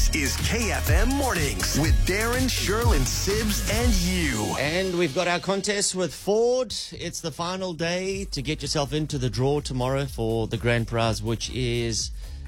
is KFM Mornings with Darren, Shirl, Sibs, and you. And we've got our contest with Ford. It's the final day to get yourself into the draw tomorrow for the grand prize, which is